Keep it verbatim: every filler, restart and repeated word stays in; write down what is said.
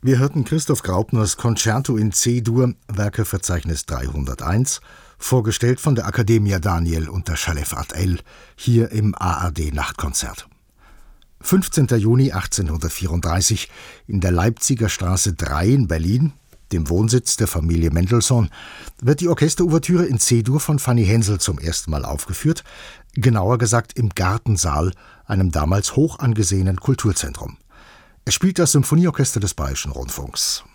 Wir hörten Christoph Graupners Concerto in C-Dur, Werkeverzeichnis dreihunderteins, vorgestellt von der Accademia Daniel und der Chalef Art El, hier im A R D-Nachtkonzert. fünfzehnten Juni achtzehnhundertvierunddreißig in der Leipziger Straße drei in Berlin, dem Wohnsitz der Familie Mendelssohn, wird die Orchesterouvertüre in C-Dur von Fanny Hensel zum ersten Mal aufgeführt, genauer gesagt im Gartensaal, einem damals hoch angesehenen Kulturzentrum. Es spielt das Symphonieorchester des Bayerischen Rundfunks.